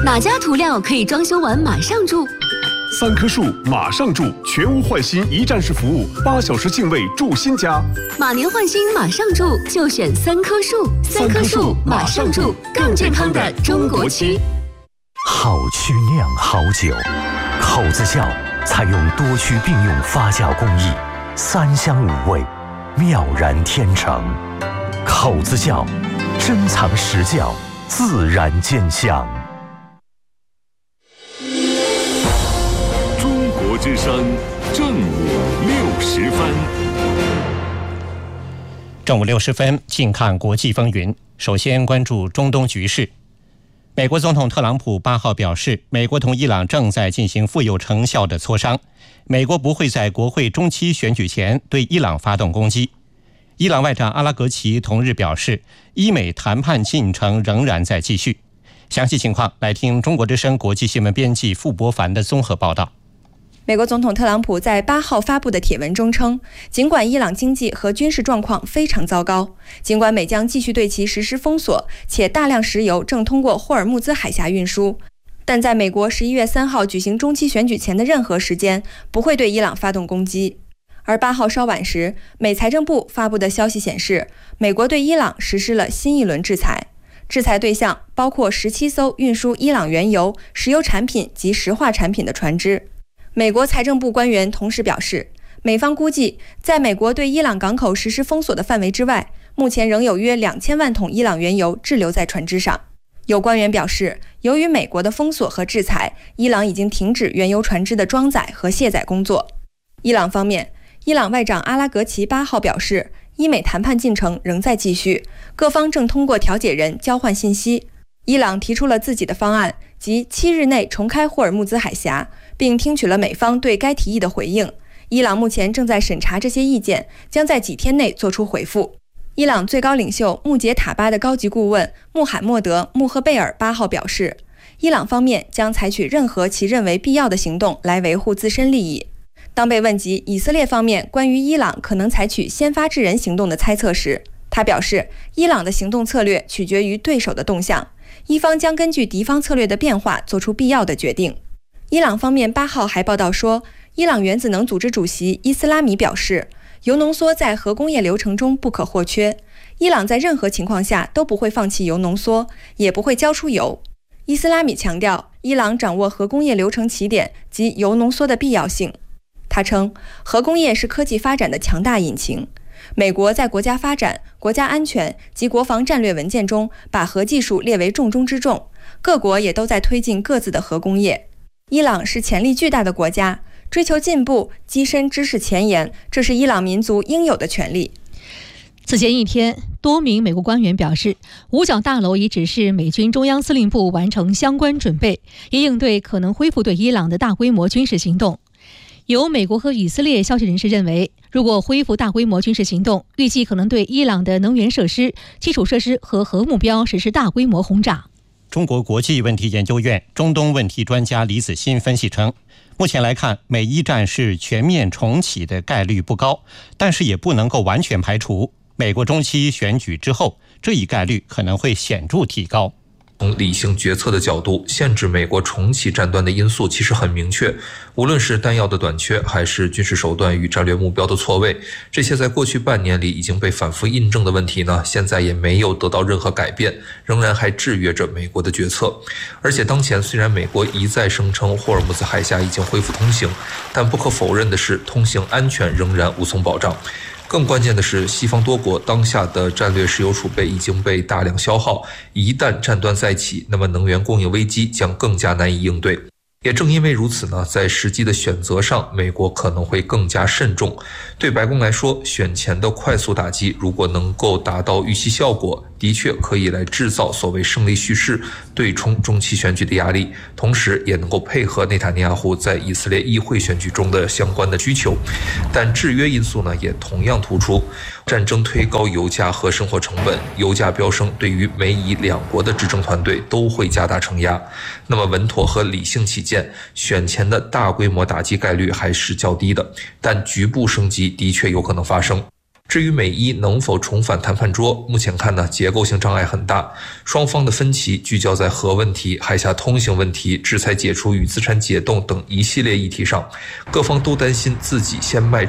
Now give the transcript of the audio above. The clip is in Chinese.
哪家涂料可以装修完马上住 ？3棵树马上住，全屋换新一站式服务，8小时净位住新家。 马年换新马上住，就选3棵树。3棵树马上住，更健康的中国区。 好曲酿好酒，口子窖采用多区并用发酵工艺，3香5味，妙然天成。口子窖，珍藏实窖，自然见香。 中国之声正午60分。 正午60分，近看国际风云。首先关注中东局势。美国总统特朗普8号表示，美国同伊朗正在进行富有成效的磋商，美国不会在国会中期选举前对伊朗发动攻击。伊朗外长阿拉格齐同日表示，伊美谈判进程仍然在继续。详细情况来听中国之声国际新闻编辑傅博凡的综合报道。 美国总统特朗普在8号发布的帖文中称，尽管伊朗经济和军事状况非常糟糕，尽管美将继续对其实施封锁，且大量石油正通过霍尔木兹海峡运输，但在美国11月3号举行中期选举前的任何时间，不会对伊朗发动攻击。而8号稍晚时，美财政部发布的消息显示，美国对伊朗实施了新一轮制裁，制裁对象包括17艘运输伊朗原油、石油产品及石化产品的船只。美国财政部官员同时表示，美方估计，在美国对伊朗港口实施封锁的范围之外，目前仍有约2000万桶伊朗原油滞留在船只上。有官员表示，由于美国的封锁和制裁，伊朗已经停止原油船只的装载和卸载工作。伊朗方面，伊朗外长阿拉格齐8号表示，伊美谈判进程仍在继续，各方正通过调解人交换信息。伊朗提出了自己的方案，即7日内重开霍尔木兹海峡，并听取了美方对该提议的回应。伊朗目前正在审查这些意见，将在几天内做出回复。伊朗最高领袖穆杰塔巴的高级顾问穆罕默德·穆赫贝尔8号表示，伊朗方面将采取任何其认为必要的行动来维护自身利益。当被问及以色列方面关于伊朗可能采取先发制人行动的猜测时，他表示，伊朗的行动策略取决于对手的动向，伊方将根据敌方策略的变化做出必要的决定。伊朗方面8号还报道说，伊朗原子能组织主席伊斯拉米表示，铀浓缩在核工业流程中不可或缺，伊朗在任何情况下都不会放弃铀浓缩，也不会交出铀。伊斯拉米强调，伊朗掌握核工业流程起点及铀浓缩的必要性。他称，核工业是科技发展的强大引擎。美国在国家发展、国家安全及国防战略文件中把核技术列为重中之重，各国也都在推进各自的核工业。伊朗是潜力巨大的国家，追求进步、跻身知识前沿，这是伊朗民族应有的权利。 此前一天，多名美国官员表示，五角大楼已指示美军中央司令部完成相关准备，以应对可能恢复对伊朗的大规模军事行动。有美国和以色列消息人士认为，如果恢复大规模军事行动，预计可能对伊朗的能源设施、基础设施和核目标实施大规模轰炸。 中国国际问题研究院中东问题专家李子欣分析称，目前来看，美伊战事全面重启的概率不高，但是也不能够完全排除，美国中期选举之后，这一概率可能会显著提高。 从理性决策的角度，限制美国重启战端的因素其实很明确，无论是弹药的短缺，还是军事手段与战略目标的错位，这些在过去半年里已经被反复印证的问题呢，现在也没有得到任何改变，仍然还制约着美国的决策。而且当前虽然美国一再声称霍尔木兹海峡已经恢复通行，但不可否认的是，通行安全仍然无从保障。更关键的是，西方多国当下的战略石油储备已经被大量消耗，一旦战端再起，那么能源供应危机将更加难以应对。也正因为如此呢，在时机的选择上，美国可能会更加慎重。对白宫来说，选前的快速打击如果能够达到预期效果，的确可以来制造所谓胜利叙事，对冲中期选举的压力，同时也能够配合内塔尼亚胡在以色列议会选举中的相关的需求。但制约因素呢，也同样突出。战争推高油价和生活成本，油价飙升对于美以两国的执政团队都会加大承压。那么稳妥和理性起见，选前的大规模打击概率还是较低的，但局部升级的确有可能发生。 至于美伊能否重返谈判桌，目前看呢，结构性障碍很大，双方的分歧聚焦在核问题、海峡通行问题、制裁解除与资产解冻等一系列议题上，各方都担心自己先迈出